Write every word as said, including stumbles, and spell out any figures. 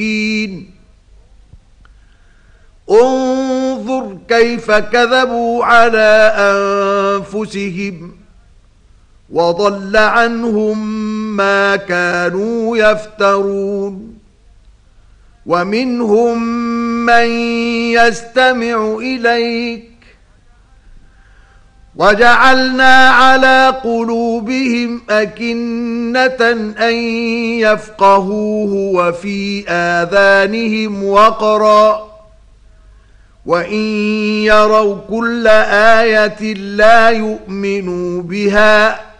انظر كيف كذبوا على أنفسهم وضل عنهم ما كانوا يفترون ومنهم من يستمع إليك وجعلنا على قلوبهم أكنة أن يفقهوه وفي آذانهم وقرا وإن يروا كل آية لا يؤمنوا بها